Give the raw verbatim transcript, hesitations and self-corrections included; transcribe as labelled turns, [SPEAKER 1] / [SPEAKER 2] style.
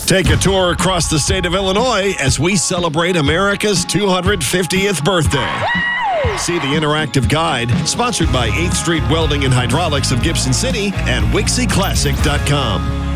[SPEAKER 1] Take a tour across the state of Illinois as we celebrate America's two hundred fiftieth birthday. See the interactive guide, sponsored by eighth Street Welding and Hydraulics of Gibson City and Wixie Classic dot com.